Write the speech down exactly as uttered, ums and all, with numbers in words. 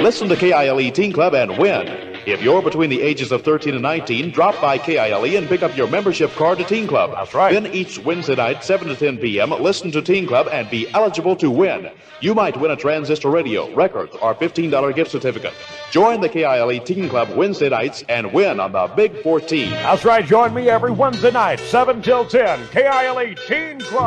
Listen to K I L E Teen Club and win. If you're between the ages of thirteen and nineteen, drop by K I L E and pick up your membership card to Teen Club. That's right. Then each Wednesday night, seven to ten p.m., listen to Teen Club and be eligible to win. You might win a transistor radio, records, or fifteen dollars gift certificate. Join the K I L E Teen Club Wednesday nights and win on the Big fourteen. That's right. Join me every Wednesday night, seven till ten. K I L E Teen Club.